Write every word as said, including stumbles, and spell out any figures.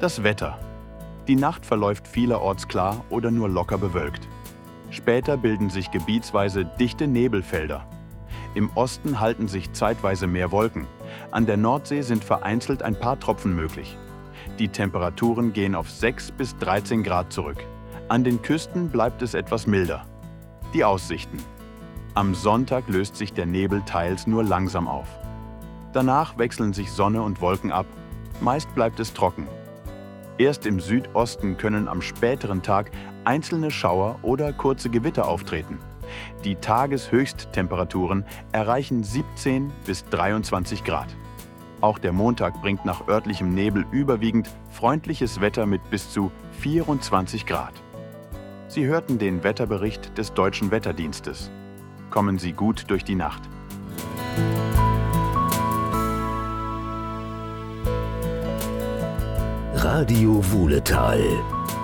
Das Wetter. Die Nacht verläuft vielerorts klar oder nur locker bewölkt. Später bilden sich gebietsweise dichte Nebelfelder. Im Osten halten sich zeitweise mehr Wolken. An der Nordsee sind vereinzelt ein paar Tropfen möglich. Die Temperaturen gehen auf sechs bis dreizehn Grad zurück. An den Küsten bleibt es etwas milder. Die Aussichten. Am Sonntag löst sich der Nebel teils nur langsam auf. Danach wechseln sich Sonne und Wolken ab. Meist bleibt es trocken. Erst im Südosten können am späteren Tag einzelne Schauer oder kurze Gewitter auftreten. Die Tageshöchsttemperaturen erreichen siebzehn bis dreiundzwanzig Grad. Auch der Montag bringt nach örtlichem Nebel überwiegend freundliches Wetter mit bis zu vierundzwanzig Grad. Sie hörten den Wetterbericht des Deutschen Wetterdienstes. Kommen Sie gut durch die Nacht. Radio Wuhletal.